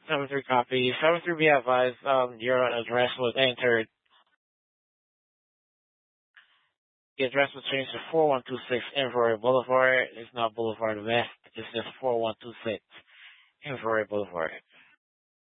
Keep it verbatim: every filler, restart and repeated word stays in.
seven three copy. seven three be advised, um, your address was entered. The address was changed to four one two six Inverary Boulevard. It's not Boulevard West. It's just four one two six Inverary Boulevard.